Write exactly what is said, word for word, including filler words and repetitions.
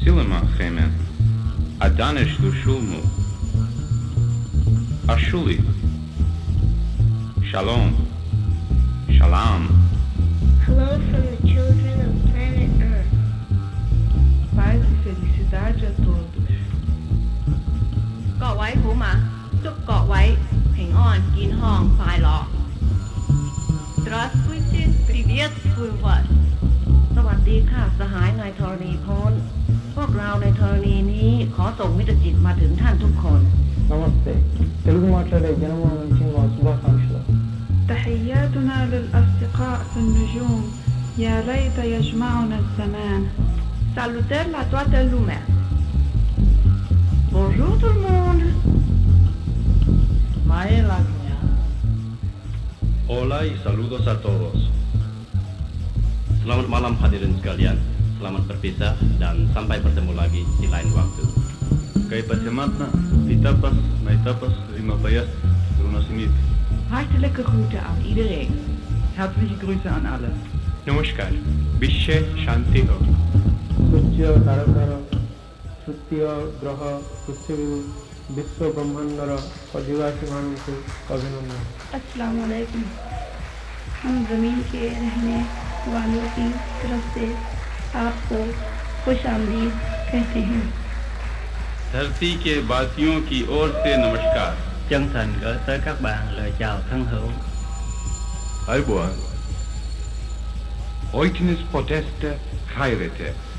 Kilima Chemen, Adanish Lushulmu, Ashuli, Shalom, Shalom. Hello from the children of planet Earth. Paz e felicidade a todos. 各位好嗎？祝各位平安、健康、快樂。Здравствуйте, приветствую вас. สวัสดีค่ะสหายในธรณีพ้นพวกเราในธรณีนี้ขอส่งมิตรจิตมาถึงท่านทุกคน నమస్తే తెలుగు మాట్లాడే జనము నుంచి మా శుభాకాంక్షలు تحياتنا للأصدقاء في النجوم يا ليت يجمعنا الزمان. Salutări la toată lumea. Bonjour tout le monde. మాయే లాగ్య Hola y saludos a todos. Selamat malam hadirin sekalian. Selamat berpisah dan sampai bertemu lagi di lain waktu. Kay Pasimatna, Vitapas, Maitapas, Rimapayas, Runasimit. Hartelijke groeten aan iedereen. herzliche Grüße an alle Namaskar. Bishe Shanti Ho. সূর্য তারকার তৃତୀୟ ଗ୍ରହ ପୃଥିବୀ ବିଶ୍ୱ ବ୍ରହ୍ମାଣ୍ଡର ଅଧିବାସୀମାନଙ୍କୁ ଅଭିନନ୍ଦନ अस्सलाम वालेकुम। हम ज़मीन के रहने वालों की तरफ से आपको खुश आमदीद कहते हैं। धरती के वासियों की ओर से नमस्कार. Chân thành gửi tới các bạn lời chào thân hữu. Ayboa. Oitinis poteste hairete.